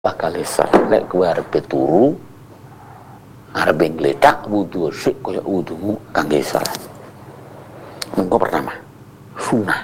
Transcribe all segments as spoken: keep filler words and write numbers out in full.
bakal lek kowe arep turu arep ngletak wudu sik kaya wudumu kangge salat. Mengko pertama, sunah.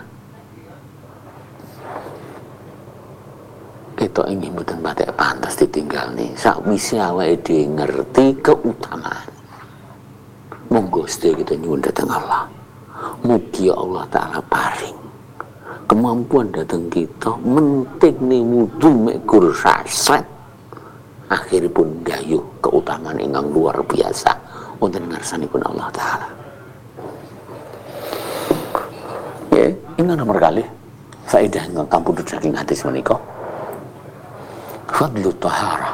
Kita ingin mboten patek pantas ditinggal nih. Sakwise awake dhewe ngerti keutamaan. Monggo sedaya kita nyuwun dhateng Allah. Mugi Allah Ta'ala paring kemampuan datang kita menting nih wudu mek gur sasret akhiripun gayuh keutamaan ingkang luar biasa wonten ngarsanipun Allah Ta'ala. Ya, ini nomor kali faedah ingkang kampundhut saking hadis menika fadlu tahara,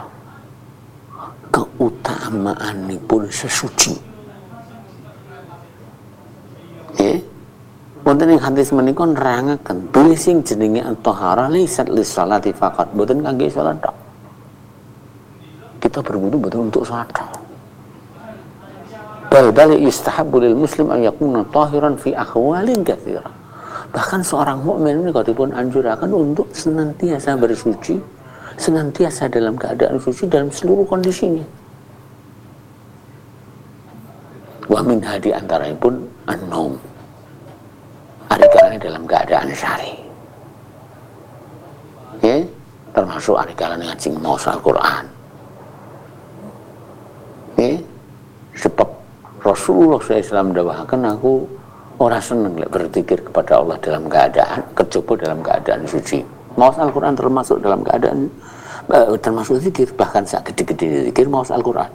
keutamaanipun sesuci. Ya, wonten ing hadis menika nerangaken bilih sing jenenge at-tahara laisat lis-sholati faqat, mboten kangge salat tok. Kita berwudu betul untuk salat tok. Bal bal yustahabbu lil muslim an yakuna tahiran fi ahwalin katsira. Bahkan seorang mukmin menika dipun anjuraken untuk senantiasa bersuci, senantiasa dalam keadaan suci dalam seluruh kondisinya. Wa min hadi antaranya an-naum, arikalane dalam keadaan syari. Ya, termasuk arikalane ngaji maos Al-Qur'an. Ya, sebab Rasulullah shallallahu alaihi wasallam dawahaken aku ora seneng lek berzikir kepada Allah dalam keadaan kejaba dalam keadaan suci. Maos Al-Qur'an termasuk dalam keadaan eh, termasuk zikir, bahkan sak gede-gede zikir maos Al-Qur'an.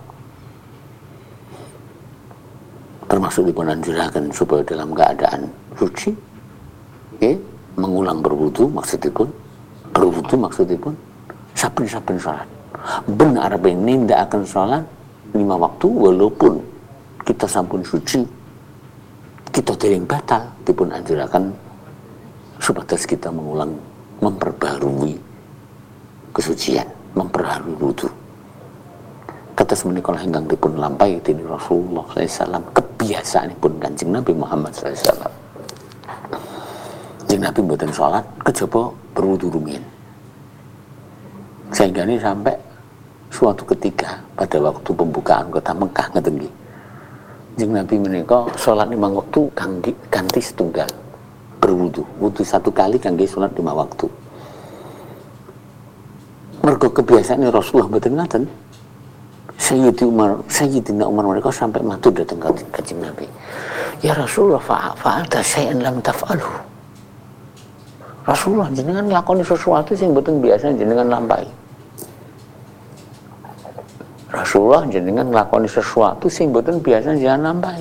Termasuk dipun anjuraken supaya dalam keadaan suci, ya, mengulang berwudu maksudipun, berwudu maksudipun saben-saben salat. Benar ben nindakaken salat lima waktu walaupun kita sampun suci, kita dereng batal, dipun anjuraken supados kita mengulang, memperbarui kesucian, memperbarui wudu. Kados menika ingkang dipun lampahi dening Rasulullah sallallahu alaihi wasallam, kebiasaanipun Kanjeng Nabi Muhammad sallallahu alaihi wasallam. Kanjeng Nabi mboten salat kejaba berwudu rumiyin. Sehingga ini sampai suatu ketika pada waktu pembukaan kota Mekah ngeten nggih. Kanjeng Nabi menika salat lima waktu kangge ganti setunggal berwudu. Wudu satu kali kangge salat lima waktu. Mergo kebiasaane Rasulullah mboten ngaten. Sayyidi Umar, Sayyidina Umar mereka sampai matur datang ke Kanjeng Nabi. Ya Rasulullah, fa'alta syai'an lam taf'alhu. Rasulullah, jenengan nglakoni sesuatu sing mboten biasa jenengan lampahi. Rasulullah, jenengan nglakoni sesuatu sing mboten biasa jenengan lampahi.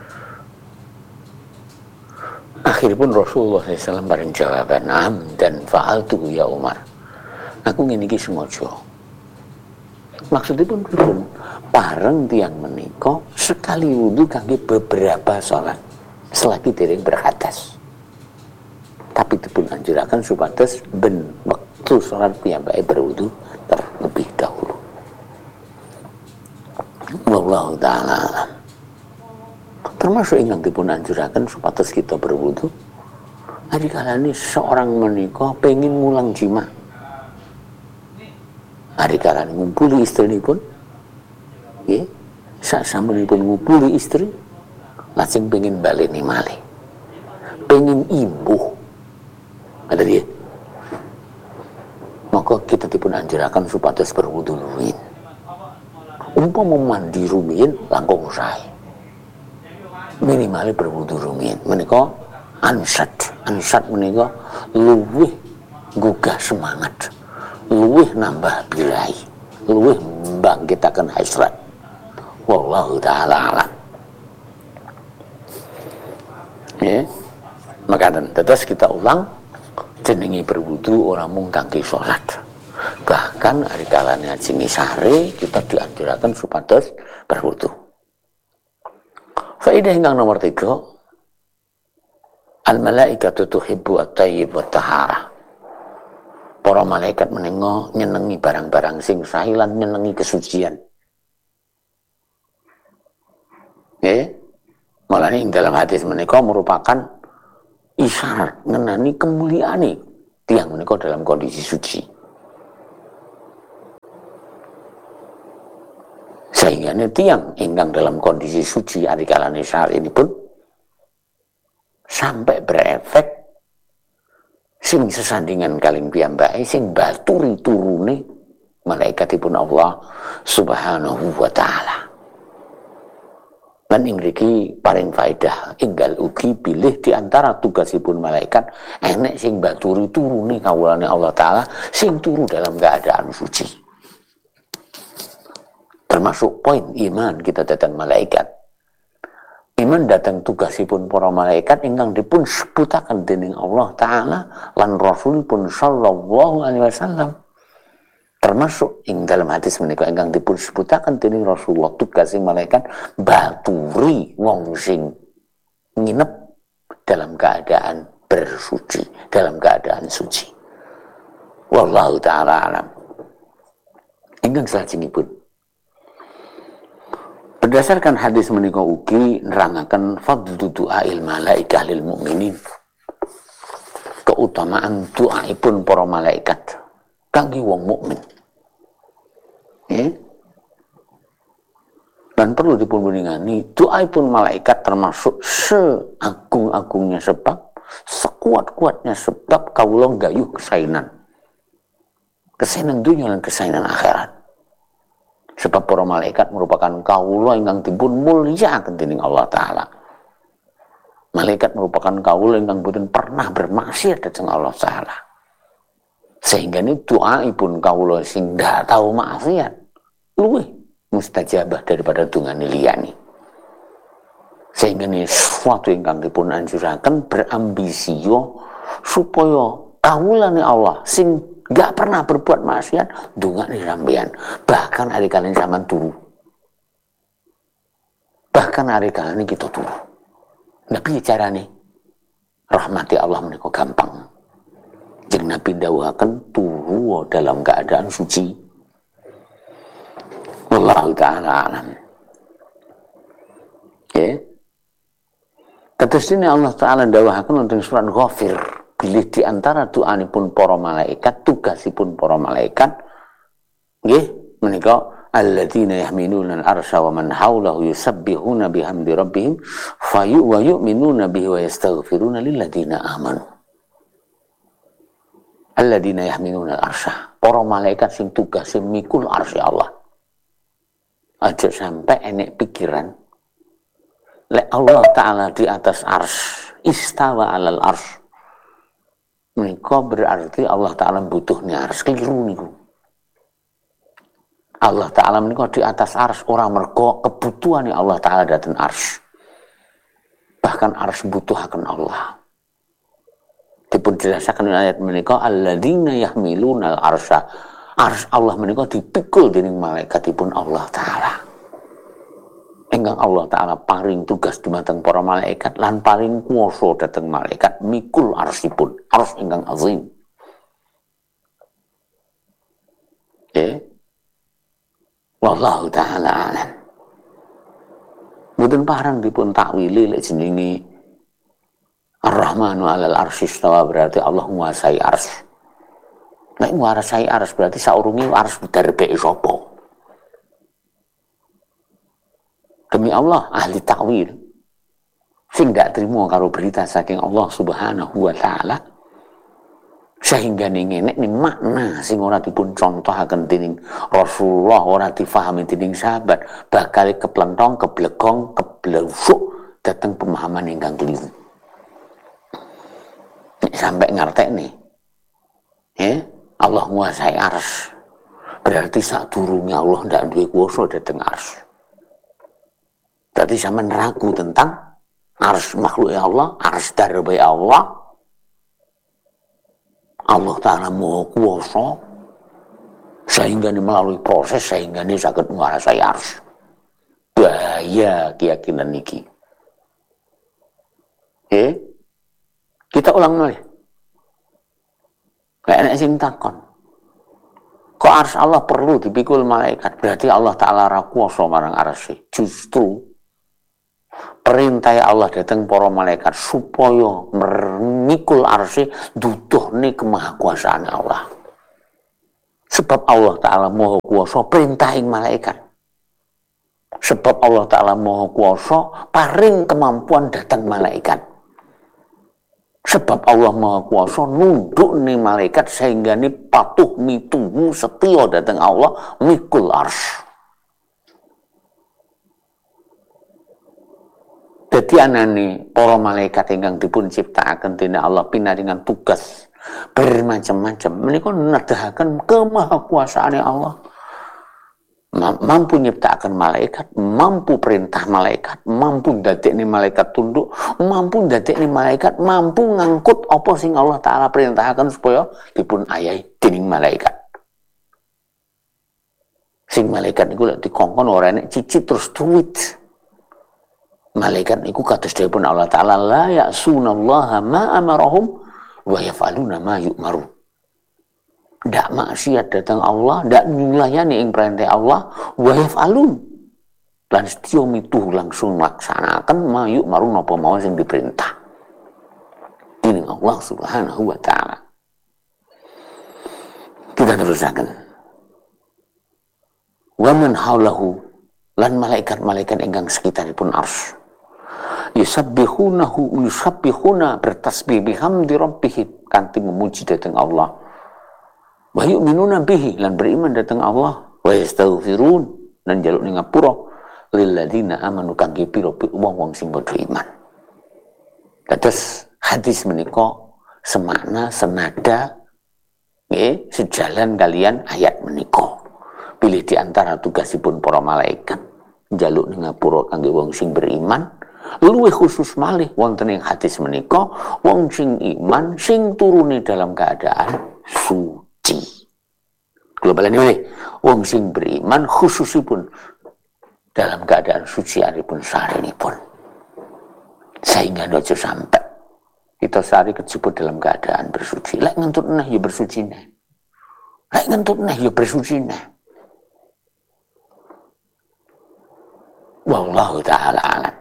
Akhiripun Rasulullah sallallahu alaihi wasallam bareng jawaban, "Am dan fa'altu ya Umar." Aku ngene iki sengaja. Maksudnya pun pun pareng tiang menika sekali wudu kangge beberapa sholat selagi dereng berhadas. Tapi dipun anjuraken supados ben wektu sholat piyambake berwudu terlebih dahulu. Wallahu ta'ala. Termasuk ingkang dipun anjuraken supados kita berwudu arikalane seorang menika pengin mulang jima. Hari kala ngumpuli istri pun, ya, saat sambil pun ngumpuli istri, langsung pengen baleni malih, pengen imbuh, ada dia. Maka kita dipun anjuraken supados berwudu rumiyin. Umpama mandi rumiyin langkung sae. Minimal berwudu rumiyin. Menika ansat, ansat menika luwih gugah semangat. Luwih nambah birai, luwih mbangkitaken hasrat. Wallahu ta'ala alam. Ya, maka terus kita ulang jenenge berwudu ora mung kangge salat. Bahkan ari kalane ajeng sare kita dianjuraken supados berwudu. Faedah ingkang nomor tiga, al malaikatu tuhibbu at-thayyib wa tahara. Para malaikat menengo nyenengi barang-barang sing sahih lan nyenengi kesucian. Ya, malah ini dalam hadis menika merupakan isyarat ngenani kemuliaane tiang menika dalam kondisi suci. Sehingga tiang ingkang dalam kondisi suci ari kalane syar ini pun sampai berefek sing sesandingan kaling piyambake sing baturi turune malaikatipun Allah Subhanahu wa taala. Lan ing mriki paring faedah enggal ugi pilih di antara tugasipun malaikat enek sing baturi turune kawulane Allah taala sing turu dalam keadaan suci. Termasuk poin iman kita datang malaikat. Iman datang tugasipun para malaikat ingkang dipun sebutaken dening Allah taala lan Rasulipun sallallahu alaihi wasallam. Termasuk ing dalam hadis menika ingkang dipun sebutaken dening Rasulullah tugas malaikat baturi wong sing nginep dalam keadaan bersuci, dalam keadaan suci. Wallahu taala alam. Ingkang salajengipun berdasarkan hadis menika ugi nerangaken fadlu du'ail malaikah lil mukminin. Keutamaan doaipun para malaikat kangge wong mukmin. Ya. Dan perlu dipunbandingani doaipun malaikat termasuk seagung-agungnya sebab, sekuat-kuatnya sebab kawula gayuh kesainan. Kesainan dunia dan kesainan akhirat. Sebab para malaikat merupakan kawula ingkang dipun mulyakaken dening Allah taala. Malaikat merupakan kawula ingkang boten pernah bermaksiat dhateng Allah taala. Sehingga ini doaipun kawula sing ndak tahu maksiat luwih mustajabah daripada dungane liyane. Sehingga ini suatu ingkang dipun anjuraken berambisio supaya kawulane Allah sing nggak pernah berbuat maksiat dungane sampeyan, bahkan ari kalian zaman turu. Bahkan ari kalian kita turu. Nah piye carane? Rahmati Allah menika gampang. Jeung Nabi dawuhaken turu dalam keadaan suci. Wallahu ta'ala alam. Ya. Kados dene Allah taala dawuhaken wonten surat Ghafir, bilih di antara doanipun para malaikat, tugasipun para malaikat nggih menika alladzina yahmiluna al-arsya wa man haulahu yusabbihuna bihamdi rabbihim fayu wa yu'minuna bihi wa yastaghfiruna lil ladzina amanu. Alladzina yahmiluna al-arsya, para malaikat sing tugase mikul arsy Allah. Aja sampai enek pikiran lek Allah taala di atas ars, istawa alal ars. Menika berarti Allah taala butuhnya ars, keliru niku. Allah taala menika di atas ars ora mergo kebutuhane Allah taala dateng ars. Bahkan ars butuhaken Allah. Dipun jelasaken ayat menika alladzina yahmiluna al-arsya. Ars Allah menika dipikul dening malaikatipun Allah taala. Enggang Allah taala paring tugas dumateng para malaikat lan paring kuwasa dhateng malaikat mikul arsipun. Ars ingkang azim. Eh? Wallahu taala alam. Mboten parang dipun takwili lek jenenge Ar-Rahmanu 'alal arsy istawa berarti Allah menguasai ars. Nek nguasai ars berarti saurunge ars didarebeki sapa? Demi Allah ahli takwil sing gak trimo karo berita saking Allah Subhanahu wa taala sehingga ngene nek makna sing ora dipun contohaken dening Rasulullah, ora difahami dening sahabat, bakal keplentong, keblegong, keblesuk dateng pemahaman ingkang keliru. Sampai ngerti nih, ya Allah menguasai ars, berarti saat durungnya Allah tidak duwe kuasa dateng ars. Berarti sama ragu tentang ars makhluk Allah, ars darbai Allah. Allah Ta'ala maha kuasa sehingga ini melalui proses sehingga ini sakit menguasai ars. Bahaya keyakinan niki. Eh, kita ulang lagi. Kayak enak sing takon. Kok ars Allah perlu dipikul malaikat? Berarti Allah Ta'ala ra kuwasa marang arsi. Justru perintah Allah datang para malaikat supaya memikul arsi duduhne kemahakuasaan Allah. Sebab Allah Ta'ala maha kuwasa perintahin malaikat. Sebab Allah Ta'ala Maha Kuasa paring kemampuan datang malaikat. Sebab Allah Maha Kuasa nunduk nih malaikat sehingga nih patuh mituhu setia datang Allah mikul ars. Jadi anane para malaikat ingkang dipun ciptakaken dening Allah pinaringan tugas bermacam-macam menika nedahaken kemahakuasaane Allah. Mampu nyiptakan malaikat, mampu perintah malaikat, mampu ndadekne malaikat tunduk, mampu ndadekne malaikat, mampu ngangkut apa sing Allah Ta'ala perintahkan supaya dipun ayahi dening malaikat. Sing malaikat niku lek dikongkon ora enek cicit terus duit. Malaikat niku kados dipun Allah Ta'ala la ya'sunallaha ma amarahum wa yaf'aluna ma yu'maru. Ndak maksiat datang Allah, ndak nyulayani ing perintah Allah, wa yaf'alun. Lan setya mituh langsung melaksanakan mayuk marun apa mau sing diperintah. Ini Allah Subhanahu wa taala. Kita terusaken. Wa man haulahu lan malaikat-malaikat ingkang sekitaripun ars. Yusabbihunahu yusabbihuna bertasbih bihamdi rabbihim kanthi memuji dhateng Allah. Wa yu'minuna bihi lan beriman datang Allah wa yastaghfirun lan jaluk ning ngapura lil ladina amanu kangge pira wong-wong sing padha iman. Dados hadis menika semakna senada nggih sejalan kalian ayat menika. Pilih di antara tugasipun para malaikat jaluk ning ngapura kangge wong sing beriman luwih khusus malih wonten ing hadis menika wong sing iman sing turune dalam keadaan su Kalau balen ini, wong sing beriman khususipun dalam keadaan suci aripun sarinipun. Sehingga ojo sampai kita sehari kejebur dalam keadaan bersuci. Lek ngentut nah ya bersuci nah. Lek ngentut nah ya bersuci nah. Wallahu ta'ala alam.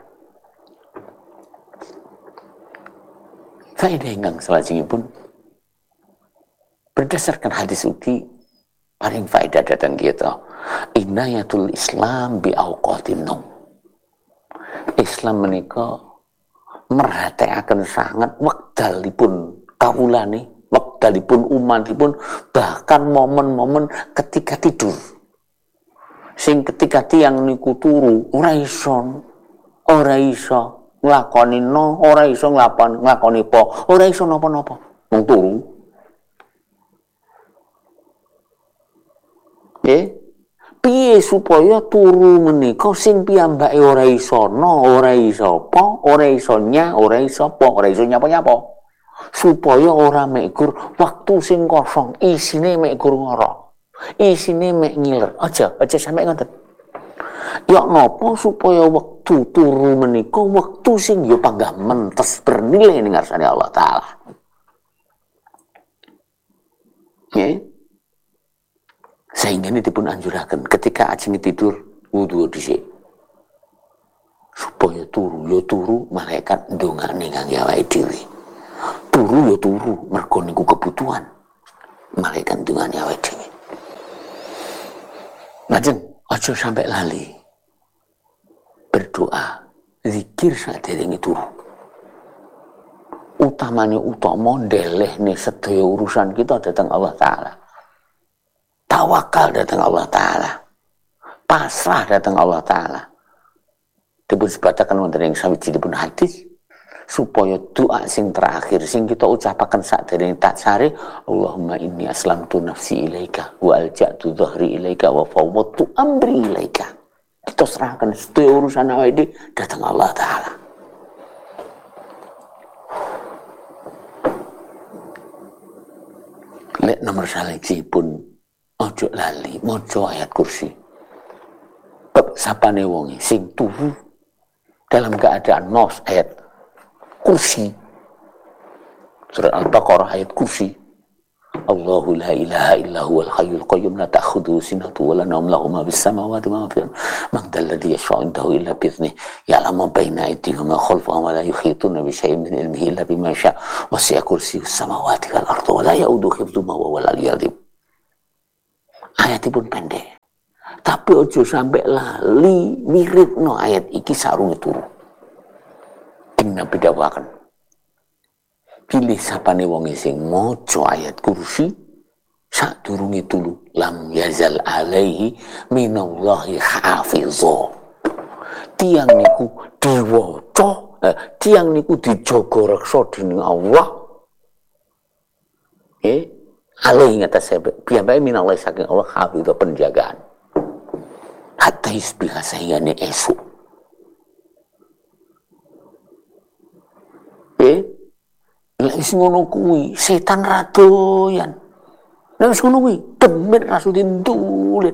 Faedah ingkang salajengipun berdasarkan hadis ugi paling faedah datang kita. Inayatul Islam bi auqatin naum. Islam menika merhatiaken sangat wekdalipun kawulane, wekdalipun umatipun, bahkan momen-momen ketika tidur. Sing ketika tiang niku turu ora iso, ora iso nglakoni no, ora iso nglakoni nglakoni apa, ora iso napa-napa. Wong turu. Nggih. Piye supaya turu menika sing piyambake ora iso no, ora iso apa, ora iso nya, ora iso apa, ora iso nyapa-nyapa. Supaya ora mekur waktu sing kosong, isine mekur ngorok. Isine mek ngiler. Aja, aja sampe ngoten. Ya napa supaya wektu turu menika wektu sing ya panggah mentes bernilai ning ngarsane Allah taala. Nggih. Sehingga ini dipun anjuraken ketika ajeng tidur wudu dhisik. Supaya turu ya turu malaikat ndongane kangge awake dhewe. Turu ya turu mergo niku kebutuhan. Malaikat ndongane awake dhewe. Lajeng aja sampai lali berdoa, zikir saderenge turu. Utamane utama ndelehne sedaya urusan kita datang Allah taala. Tawakal datang Allah taala. Pasrah datang Allah taala. Dipun sebataken wonten ing sawijinipun hadis supaya doa sing terakhir sing kita ucapaken saderenge taksare Allahumma inni aslamtu nafsi ilaika wa alja'tu dhahri ilaika wa fawwadtu amri ilaika. Kita serahkan setiap urusan awake datang Allah taala. Lek nomor saliji pun ojo lali maca ayat kursi. Bab sapane wonge sing turu dalam keadaan maos ayat kursi. Surat Al-Baqarah ayat kursi. Allahu la ilaha illa huwal hayyul qayyum la ta'khudhuhu sinatun wa la nawm lahu ma bis samawati wa ma fil ardi man dhal ladzi yashfa'u indahu illa bi idhnihi ya'lamu ma bayna aydihim wa ma khalfahum wa la yuhituna bi shay'in min ilmihi illa bima syaa wasi'a kursiyyuhu samawati wal ardi wa la ya'uduhu hifdhuhuma wa huwal 'aliyyul 'azim. Ayatipun pendek tapi Tapi ojo sampai lali wiridno ayat iki sarunge turu. Ing Nabi dawaken. Pilih sapane wong sing maca ayat kursi sadurunge turu lam yazal alaihi minallahi hafizah. Tiang niku diwaca, eh, tiang niku dijaga reksa dening Allah. Eh, alaihi ngatas piyambake minallahi saking Allah hafizah penjagaan. Hatta isbiha sayane esuk. Eh, lek wis ngono kuwi setan ra doyan. Lek wis ngono kuwi demit rasudi ndulit.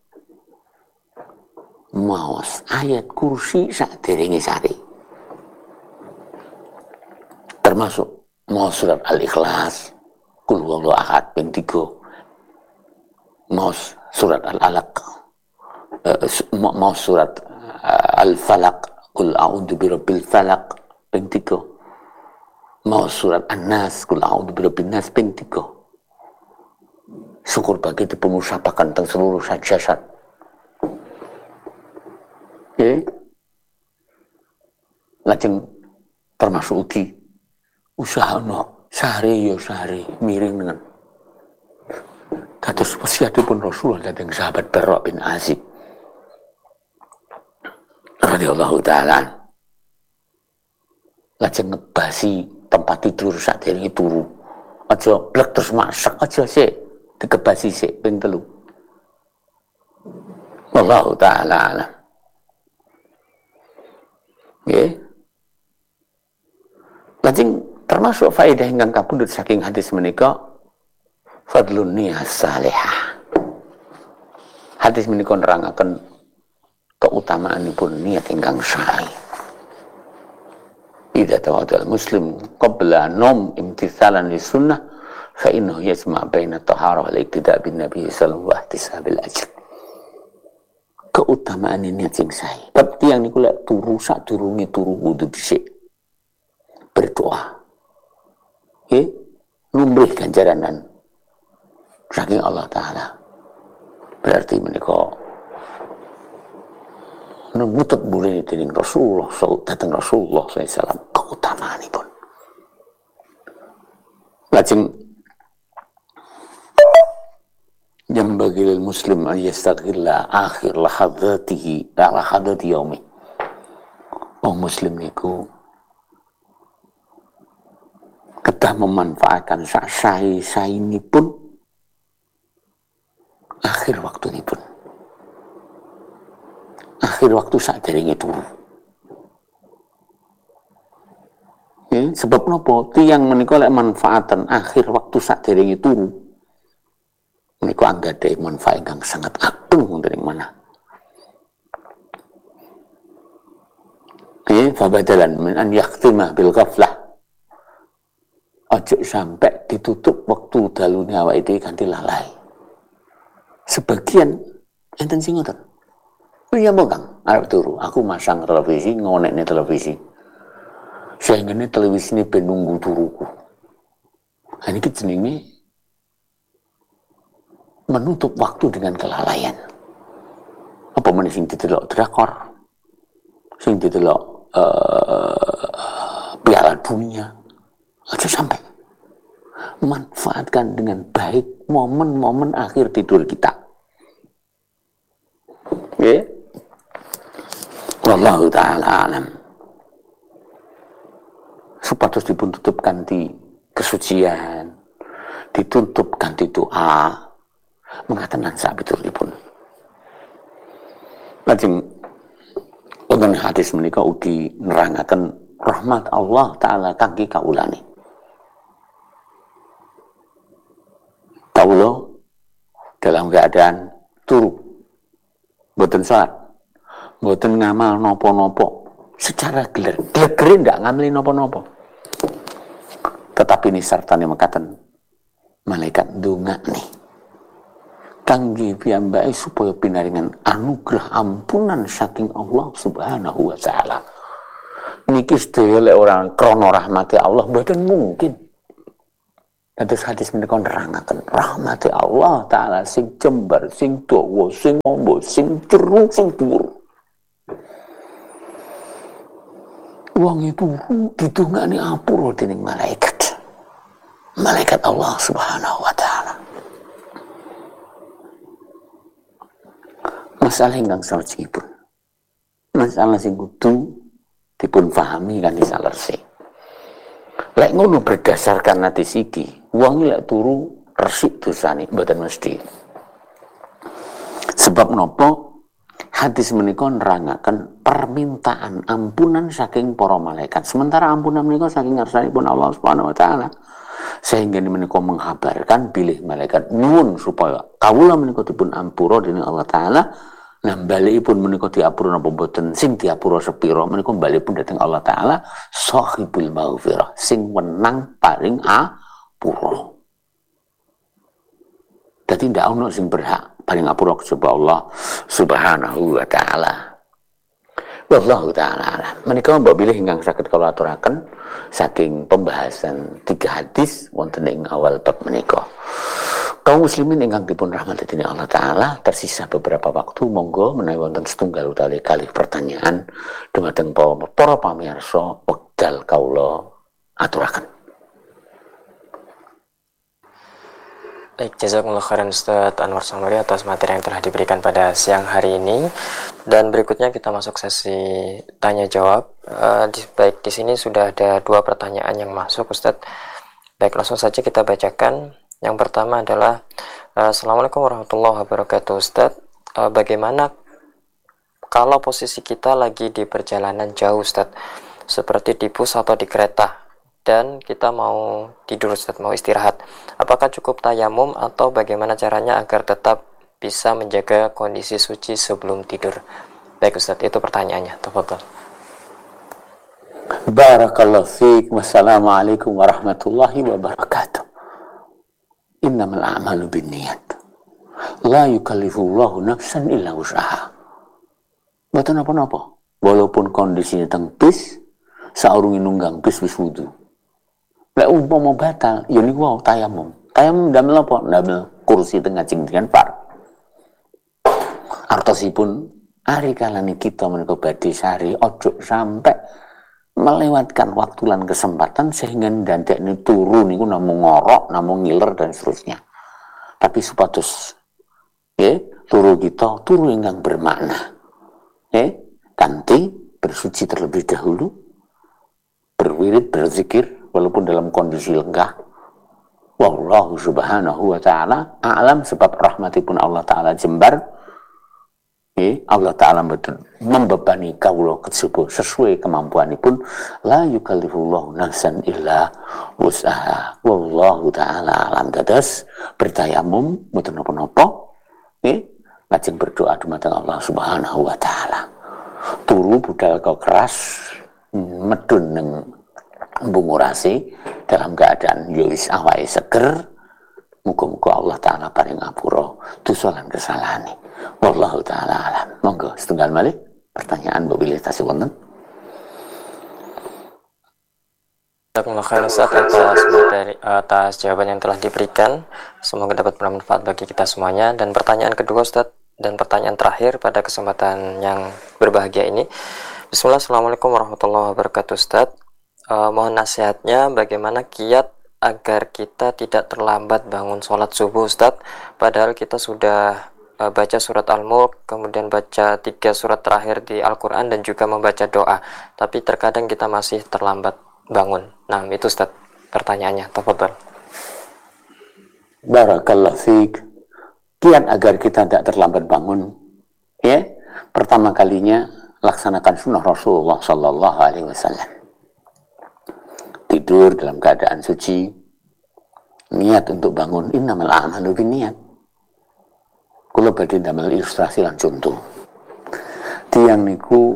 Maos ayat kursi saderenge sari. Termasuk mau surat Al-Ikhlas, Qul huwallahu ahad ping tiga. Maos surat Al-Alaq, uh, maos surat uh, Al-Falaq, Qul a'udzu birabbil falaq ping tiga. Mau surat An-Nas, Qul a'udzu birabbin nas ping tiga. Syukur bagi dipengusahakan tentang seluruh jasad. Eh, lajeng termasuk ugi usahano sehari yo sehari miring dengan kados wasiatipun Rasulullah dhateng sahabat Barra bin Azib radhiyallahu taala. Lajeng ngebasi tempat tidur sadèrèngé turu. Aja blek terus masak aja sik, dikebasi sik ping telu. Wallahu taala alam. Nggih. Lajeng termasuk faedah ingkang kapundhut saking hadis menika fadlun niyah salihah. Hadis menika nerangaken keutamaanipun niat ingkang saleh. Idza tawadda al-muslim qabla nom imtithalan li sunnah fa innahu yajma' baina at-taharah wal iqtida' bin nabi sallallahu alaihi wasallam ajr. Keutamaan niat sing sae. Bab tiyang niku lek turu sadurunge turu wudu dhisik. Berdoa. Nggih, numbih ganjaranan saking Allah taala. Berarti menika nutut bulene dening Rasulullah sallallahu alaihi Rasulullah sallallahu alaihi wasallam keutamaanipun. Lajeng yang bagi muslim an yastaghilla akhir lahadzatihi la lahadzati yaumi. Oh muslim niku kedah memanfaatkan sae-saenipun akhir waktunipun. Akhir waktu sadèrèngé turu. Ya, sebab napa? Tiyang menika lek manfaatan akhir waktu sadèrèngé turu. Menika anggadhahi manfaat ingkang sangat ageng wonten ing manah. Ya, fabadalan min an yakhtimah bil ghaflah. Ojo sampai ditutup waktu dalune awake dhewe kanthi lalai. Sebagian enten sing ngoten. Iya mau Kang, arep turu. Aku masang televisi, ngonekne televisi. Sehingga ini televisi ini penunggu turuku. Ini jenenge menutup waktu dengan kelalaian. Apa meneh sing didelok drakor, sing didelok uh, Piala Dunia. Aja sampai. Manfaatkan dengan baik momen-momen akhir tidur kita. Oke? Okay? Wallahu ta'ala alam. Supados dipun tutup kanthi kesucian, ditutup kanthi doa, mengatakan sabituripun. Lajeng wonten hadis menika ugi nerangaken rahmat Allah taala kangge kawulane. Kawula dalam keadaan turu, mboten salat, mboten ngamal napa-napa secara geler. Geler ndak ngamali napa-napa. Tetapi ini sartane mekaten malaikat ndongakne kangge piyambake supaya pinaringan anugerah ampunan saking Allah Subhanahu wa taala. Niki sedaya lek ora krana rahmate Allah mboten mungkin. Terus hadis menika nerangaken rahmati Allah taala sing jembar, sing dawa, sing amba, sing jero, sing dhuwur. Wong itu didongani apura dening malaikat. Malaikat Allah Subhanahu wa taala. Masalah ingkang salajengipun. Masalah sing kudu dipun pahami kanthi salese. Lek ngono berdasarkan hadis iki, wong lek turu resik dosane mboten mesti. Sebab napa? Hadis menika nerangaken permintaan ampunan saking para malaikat. Sementara ampunan menika saking ngarsanipun Allah Subhanahu wa taala. Sehingga menika menghabarkan bilih malaikat nyuwun supaya kawula menika dipun ampura dening Allah taala. Nah balikipun menika diapura napa mboten, sing diapura sepira menika balikipun dhateng Allah taala sahibul maghfirah, sing wenang paring apura. Dadi ndak ono sing berhak paling apura kejaba Allah Subhanahu wa taala. Wallahu taala. Menika mbok bilih ingkang saged kula aturaken saking pembahasan tiga hadis wonten ing awal bab menika. Kaum muslimin ingkang dipun rahmati dening Allah taala, tersisa beberapa waktu, monggo menawi wonten setunggal utawi kalih pertanyaan dumateng para pamirsa wekdal kawula aturaken. Baik, jazakumullah khairan Ustaz Anwar Samari atas materi yang telah diberikan pada siang hari ini. Dan berikutnya kita masuk sesi tanya jawab. Uh, di, baik, di sini sudah ada dua pertanyaan yang masuk, Ustaz. Baik, langsung saja kita bacakan. Yang pertama adalah uh, Assalamualaikum warahmatullahi wabarakatuh, Ustaz. Uh, bagaimana kalau posisi kita lagi di perjalanan jauh, Ustaz, seperti di bus atau di kereta, dan kita mau tidur, Ustaz, mau istirahat, apakah cukup tayamum atau bagaimana caranya agar tetap bisa menjaga kondisi suci sebelum tidur? Baik, Ustaz, itu pertanyaannya. Tafadhol. Barakallahu fiik. Wassalamualaikum warahmatullahi wabarakatuh. Innamal a'malu binniyat. La yukallifullahu nafsan illa wus'aha. Mboten napa-napa. Walaupun kondisinya teng bis, saurunge nunggang bis wis wudu. Lek umpama batal, ya niku wae tayamum. Tayamum ndamel apa? Ndamel kursi teng ngajeng dengan par. Artosipun ari kalane kita menika badhe sari ojo sampai melewatkan waktu lan kesempatan sehingga ndandekne turu niku namung ngorok, namung ngiler dan seterusnya. Tapi supados ya, turu kita turu ingkang bermakna. Ya, kanthi bersuci terlebih dahulu, berwirid, berzikir walaupun dalam kondisi lenggah. Wallahu subhanahu wa ta'ala a'lam, sebab rahmatipun Allah ta'ala jembar. Ya, Allah ta'ala membebani kawula kejaba sesuai kemampuanipun. La yukallifullahu nafsan illa wus'aha. Wallahu ta'ala alam. Dados bertayamum mboten napa-napa, ya, lajeng berdoa dumateng Allah Subhanahu wa ta'ala. Turu budal kok keras medun neng mbungurasi dalam keadaan ya wis awake seger. Muga-muga Allah taala paring ngapura dosa lan kesalahane. Wallahu taala alam. Monggo setunggal malih pertanyaan mbok tasih wonten. Jazakumullah khairan Ustaz atas materi, atas jawaban yang telah diberikan. Semoga dapat bermanfaat bagi kita semuanya. Dan pertanyaan kedua, Ustaz, dan pertanyaan terakhir pada kesempatan yang berbahagia ini. Bismillah, Assalamualaikum warahmatullahi wabarakatuh, Ustaz. Uh, mohon nasihatnya bagaimana kiat agar kita tidak terlambat bangun sholat subuh, Ustaz, padahal kita sudah uh, baca surat Al-Mulk, kemudian baca tiga surat terakhir di Al-Quran dan juga membaca doa, tapi terkadang kita masih terlambat bangun. Nah, itu Ustaz pertanyaannya. Tafadhol. Barakallahu fiik. Kiat agar kita tidak terlambat bangun, ya, pertama kalinya laksanakan sunnah Rasulullah Sallallahu Alaihi Wasallam. Tidur dalam keadaan suci, niat untuk bangun. Innamal a'malu binniyat. Kula badhe damel ilustrasi lan contoh. Tiang niku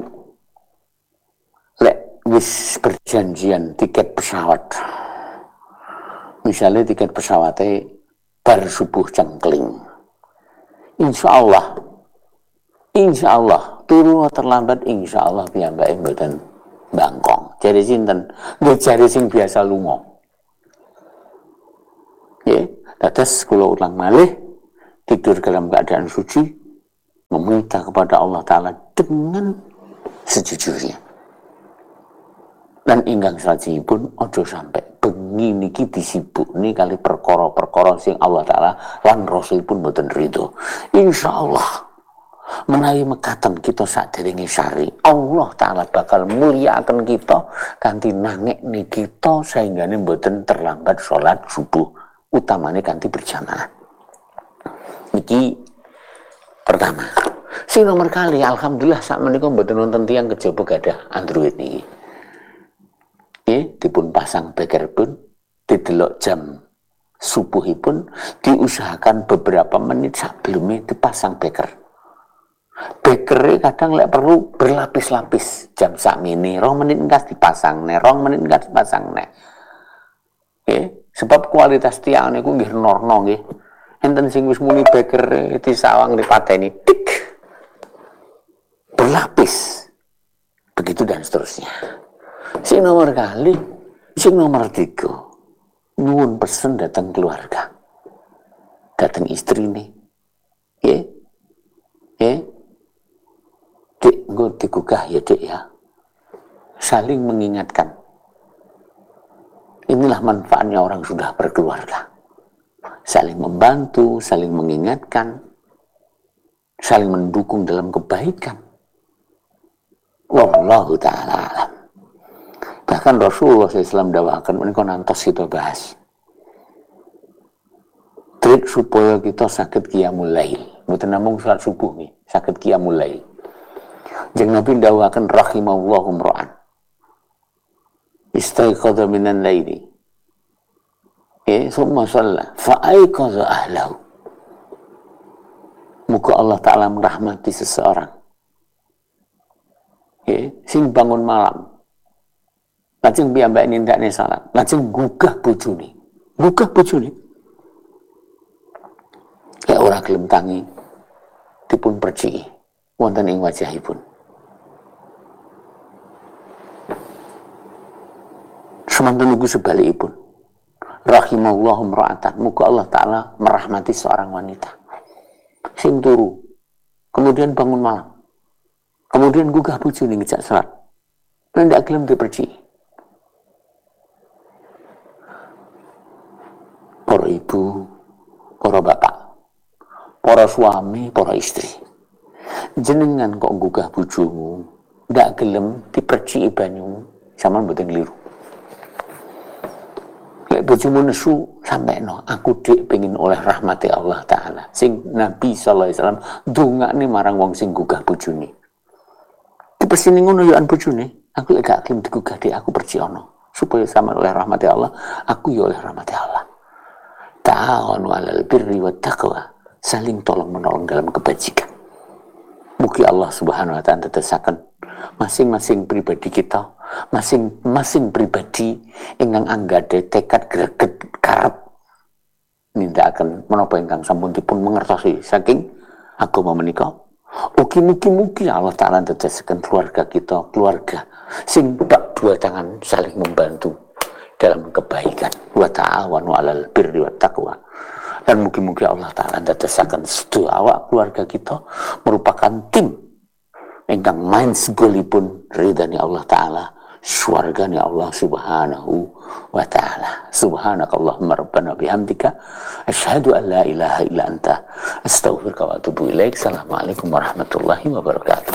lek wis perjanjian tiket pesawat. Misalnya tiket pesawatnya bar subuh jam keling. Insya Allah, insya Allah turu terlambat, insya Allah piyambake mboten bangkong. Jari sinten? Nggih jari sing biasa lunga. Ya, dados kula ulang malih, tidur dalam keadaan suci, meminta kepada Allah Ta'ala dengan sejujurnya. Dan ingkang salajengipun ojo sampai bengi niki disibukni kali perkara-perkara sing Allah Ta'ala lan Rasulipun boten ridho. Insyaallah menawi mekaten kita sadèrènge sari, Allah Ta'ala bakal mulyakaken kita kanthi nangekne kita sainggane boten terlambat salat subuh, utamane kanthi berjamaah. Niki pertama. Sing nomor kali, alhamdulillah sak menika mboten wonten tiyang kejaba gadah Android niki. Nggih, dipun pasang beker pun, didelok jam subuhipun, diusahakan beberapa menit sebelumnya dipasang beker. Bekernya kadang lek perlu berlapis-lapis, jam sakmene rong menit engkas dipasang nek, rong menit engkas dipasang nek. Nggih, sebab kualitas tiang niku nggih norno nggih. Enten sing wis muni beker disawang dipateni tik. Berlapis. Begitu dan seterusnya. Sing nomor kali, sing nomor tiga, nuwun pesen datang keluarga, datang istri nih, ya, ya, dek, gue digugah ya dek ya, saling mengingatkan. Inilah manfaatnya orang sudah berkeluarga, saling membantu, saling mengingatkan, saling mendukung dalam kebaikan. Wallahu ta'ala alam. Bahkan Rasulullah shallallahu alaihi wasallam dawakan, menika nantos kita bahas. Trik supaya kita sakit qiyamul lail. Mboten namung salat subuh nih, sakit qiyamul lail. Jeung Nabi dawakan rahimallahu imra'an. Istaiqadha minan laili. Eh, summa shalla fa aiqadha ahlahu. Muga Allah Ta'ala merahmati seseorang. Eh, sing bangun malam. Lajeng piyambake nindakne salat, lajeng gugah bojone. Gugah bojone. Ya ora gelem tangi dipun perciki wonten ing wajahipun. Semanten ugi sebalikipun. Rahimallahu imra'atan, muga Allah Ta'ala merahmati seorang wanita. Sing turu, kemudian bangun malam. Kemudian gugah bojone ngejak salat. Ndak gelem diperciki. Para ibu, para bapak, para suami, para istri. Jenengan kok gugah bojomu, ndak gelem diperciki banyumu, sampean mboten kliru. Lek bojomu nesu, sampeno, aku dik pengin oleh rahmati Allah Ta'ala. Sing Nabi sallallahu alaihi wasallam ndongakne marang wong sing gugah bojone. Dipesini ngono yo an bojone, aku lek gak gelem digugah dik, aku perciono supaya sampean oleh rahmati Allah, aku yo oleh rahmati Allah. Ta'awanu 'alal birri wat taqwa, saling tolong menolong dalam kebajikan. Mugi Allah Subhanahu wa taala tetesaken masing-masing pribadi kita, masing-masing pribadi ingkang anggade tekad greget karep nindakaken menapa ingkang sampun dipun mangertosi saking agama menika. Ugi mugi-mugi Allah Ta'ala tetesaken keluarga kita, keluarga sing bak dua tangan saling membantu dalam kebaikan. Wa ta'awanu 'alal birri wat taqwa. Dan mugi-mugi Allah Ta'ala ndadosaken sedaya awak keluarga kita merupakan tim ingkang main segolipun ridhani Allah Ta'ala, swargane Allah Subhanahu wa Ta'ala. Subhanakallahumma rabbana bihamdika asyhadu an la ilaha illa anta astaghfiruka wa atubu ilaik. Assalamualaikum warahmatullahi wabarakatuh.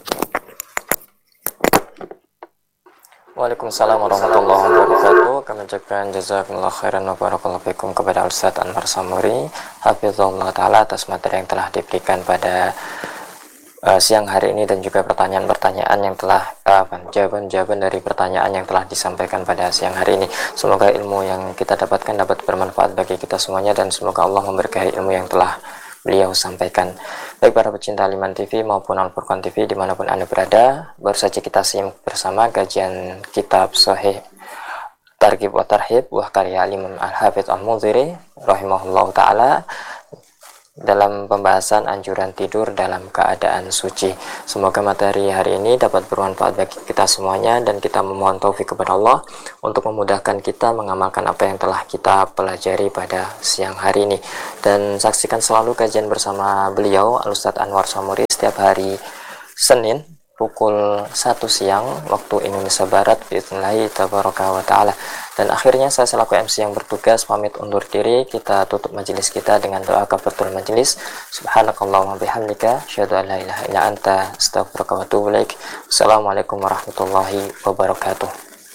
Waalaikumsalam warahmatullahi wabarakatuh. Kami ucapkan jazakumullah khairan wa barakallahu fikum kepada Ustaz Anwar Samuri hafizahullah taala atas materi yang telah diberikan pada uh, siang hari ini dan juga pertanyaan-pertanyaan yang telah uh, jawaban-jawaban dari pertanyaan yang telah disampaikan pada siang hari ini. Semoga ilmu yang kita dapatkan dapat bermanfaat bagi kita semuanya dan semoga Allah memberkahi ilmu yang telah beliau sampaikan. Baik para pecinta Liman T V maupun Al-Furqan T V dimanapun Anda berada, baru saja kita simak bersama kajian kitab Sahih Targhib wa Tarhib buah karya Imam Al-Hafidz Al-Mundhiri rahimahullahu taala dalam pembahasan anjuran tidur dalam keadaan suci. Semoga materi hari ini dapat bermanfaat bagi kita semuanya, dan kita memohon taufik kepada Allah untuk memudahkan kita mengamalkan apa yang telah kita pelajari pada siang hari ini. Dan saksikan selalu kajian bersama beliau Al-Ustadz Anwar Samuri setiap hari Senin pukul satu siang waktu Indonesia Barat bismillahi tabaraka wa ta'ala. Dan akhirnya saya selaku M C yang bertugas pamit undur diri. Kita tutup majelis kita dengan doa kafaratul majelis. Subhanakallahumma bihamdika asyhadu an la ilaha illa anta astaghfiruka wa atubu ilaik. Assalamualaikum warahmatullahi wabarakatuh.